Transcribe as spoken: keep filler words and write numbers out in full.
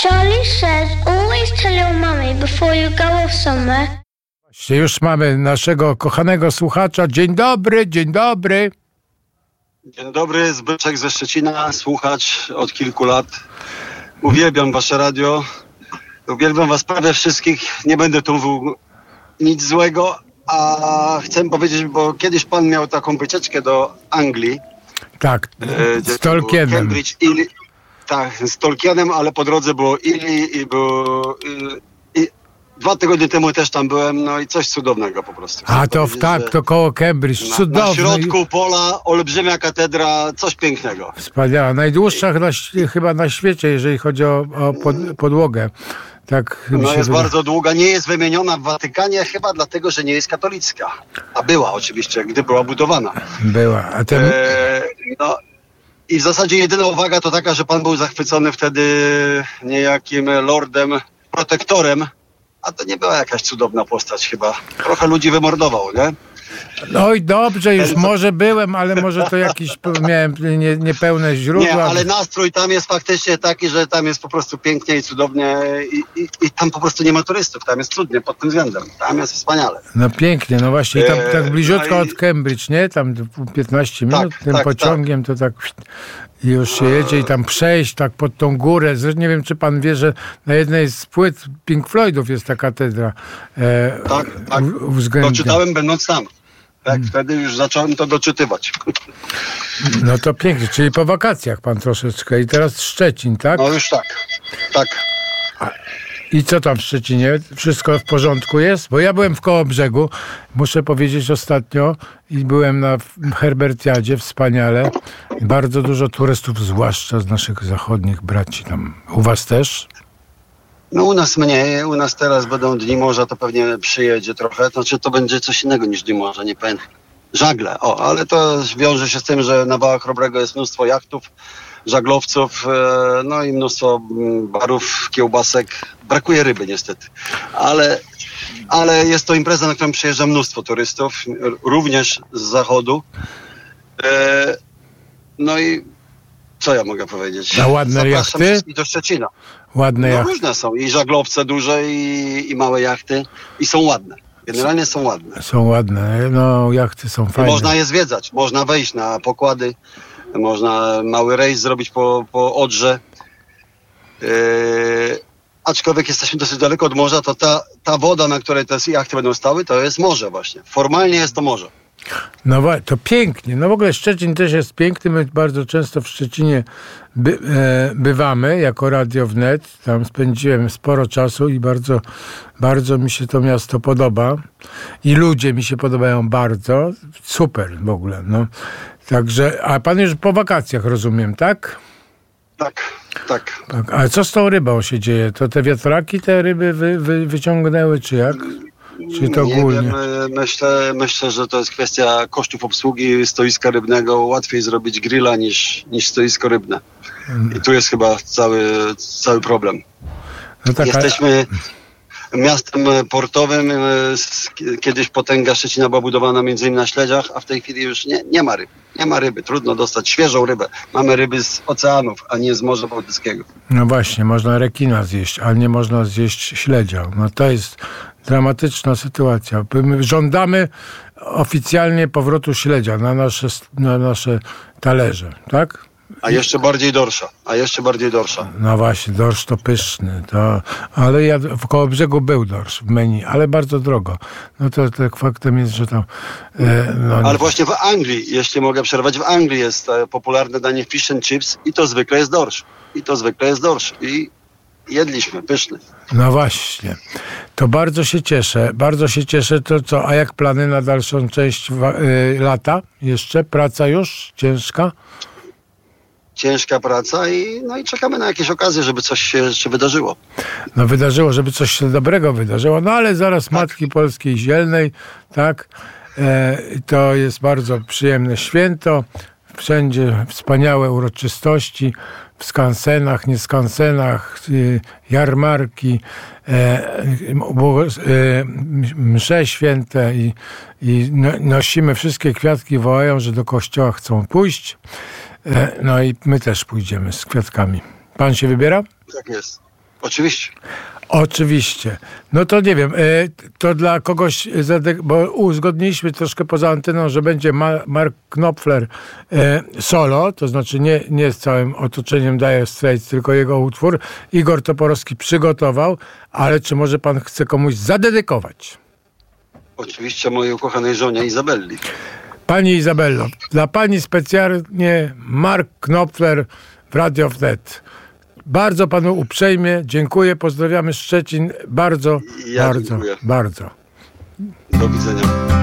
Charlie says always tell your mummy before you go off somewhere. Już mamy naszego kochanego słuchacza. Dzień dobry, dzień dobry. Dzień dobry, Zbyszek ze Szczecina, słuchacz od kilku lat. Uwielbiam wasze radio. Uwielbiam was prawie wszystkich. Nie będę tu mówił nic złego, a chcę powiedzieć, bo kiedyś pan miał taką wycieczkę do Anglii. Tak, e, z Tolkienem. Cambridge, Ili, tak, z Tolkienem, ale po drodze było Ili i było... I, i, Dwa tygodnie temu też tam byłem, no i coś cudownego po prostu. A to w, tak, to koło Cambridge, na, cudowne. Na środku pola, olbrzymia katedra, coś pięknego. Wspaniała, najdłuższa na, chyba na świecie, jeżeli chodzi o, o pod, podłogę. Tak, no jest wyda... bardzo długa, nie jest wymieniona w Watykanie, chyba dlatego, że nie jest katolicka. A była oczywiście, gdy była budowana. Była, a ten... E, no i w zasadzie jedyna uwaga to taka, że pan był zachwycony wtedy niejakim lordem, protektorem, a to nie była jakaś cudowna postać chyba. Trochę ludzi wymordował, nie? Oj, dobrze, już może byłem, ale może to jakiś, miałem nie, niepełne źródła. Nie, ale nastrój tam jest faktycznie taki, że tam jest po prostu pięknie i cudownie i, i, i tam po prostu nie ma turystów, tam jest cudnie pod tym względem, tam jest wspaniale. No pięknie, no właśnie, i tam Eee, tak bliziutko no i... od Cambridge, nie? Tam piętnaście minut tak, tym tak, pociągiem, tak. to tak i już się jedzie i tam przejść tak pod tą górę. Zresztą nie wiem, czy pan wie, że na jednej z płyt Pink Floydów jest ta katedra. E, tak, tak. Doczytałem będąc tam. Tak, hmm. Wtedy już zacząłem to doczytywać. No to pięknie, czyli po wakacjach pan troszeczkę. I teraz Szczecin, tak? No już tak, tak. I co tam w Szczecinie? Wszystko w porządku jest? Bo ja byłem w Kołobrzegu, muszę powiedzieć ostatnio, i byłem na Herbertiadzie, wspaniale. Bardzo dużo turystów, zwłaszcza z naszych zachodnich braci tam. U was też? No u nas mniej, u nas teraz będą Dni Morza, to pewnie przyjedzie trochę, to znaczy to będzie coś innego niż Dni Morza, nie powiem. Żagle, o, ale to wiąże się z tym, że na Wałach Chrobrego jest mnóstwo jachtów, żaglowców, no i mnóstwo barów, kiełbasek. Brakuje ryby niestety, ale, ale jest to impreza, na którą przyjeżdża mnóstwo turystów, również z zachodu. No i co ja mogę powiedzieć? A ładne Zapraszam jachty? wszystkich do Szczecina. Ładne no jachty. Różne są, i żaglowce duże, i, i małe jachty, i są ładne. Generalnie są ładne. Są ładne, no jachty są fajne. I można je zwiedzać, można wejść na pokłady, można mały rejs zrobić po, po Odrze. Yy, aczkolwiek jesteśmy dosyć daleko od morza, to ta, ta woda, na której te jachty będą stały, to jest morze właśnie. Formalnie jest to morze. No to pięknie. No w ogóle Szczecin też jest piękny. My bardzo często w Szczecinie by, e, bywamy jako Radio Wnet. Tam spędziłem sporo czasu i bardzo, bardzo mi się to miasto podoba. I ludzie mi się podobają bardzo. Super w ogóle. No. Także, a pan już po wakacjach, rozumiem, tak? Tak, tak. tak. A co z tą rybą się dzieje? To te wiatraki te ryby wy, wy, wyciągnęły, czy jak? Czy to nie ogólnie? wiem, myślę, myślę, że to jest kwestia kosztów obsługi stoiska rybnego. Łatwiej zrobić grilla niż, niż stoisko rybne. I tu jest chyba cały, cały problem. No tak, Jesteśmy miastem portowym. Kiedyś potęga Szczecina była budowana między innymi na śledziach, a w tej chwili już nie, nie ma ryb. Nie ma ryby. Trudno dostać świeżą rybę. Mamy ryby z oceanów, a nie z Morza Bałtyckiego. No właśnie, można rekina zjeść, ale nie można zjeść śledzia. No to jest dramatyczna sytuacja. My żądamy oficjalnie powrotu śledzia na nasze, na nasze talerze, tak? A jeszcze bardziej dorsza, a jeszcze bardziej dorsza. No właśnie, dorsz to pyszny, to, ale ja w Kołobrzegu był dorsz w menu, ale bardzo drogo. No to tak faktem jest, że tam... E, no, ale właśnie w Anglii, jeśli mogę przerwać, w Anglii jest e, popularne danie fish and chips i to zwykle jest dorsz. I to zwykle jest dorsz. I jedliśmy, pyszny. No właśnie, to bardzo się cieszę, bardzo się cieszę. To co, a jak plany na dalszą część y, lata? Jeszcze praca już ciężka? Ciężka praca i, no i czekamy na jakieś okazje, żeby coś się jeszcze wydarzyło. No wydarzyło, żeby coś się dobrego wydarzyło, no ale zaraz tak. Matki Polskiej Zielnej, tak, e, to jest bardzo przyjemne święto, wszędzie wspaniałe uroczystości, w skansenach, nie skansenach, y, jarmarki, e, e, msze święte i, i no, nosimy wszystkie kwiatki, wołają, że do kościoła chcą pójść. No i my też pójdziemy z kwiatkami. Pan się wybiera? Tak jest. Oczywiście. Oczywiście. No to nie wiem, to dla kogoś, bo uzgodniliśmy troszkę poza anteną, że będzie Mark Knopfler solo, to znaczy nie, nie z całym otoczeniem Dire Straits, tylko jego utwór. Igor Toporowski przygotował, ale czy może pan chce komuś zadedykować? Oczywiście mojej ukochanej żonie Izabelli. Pani Izabello, dla pani specjalnie Mark Knopfler w Radio Wnet. Bardzo panu uprzejmie dziękuję, pozdrawiamy Szczecin bardzo, Ja bardzo, dziękuję. bardzo. Do widzenia.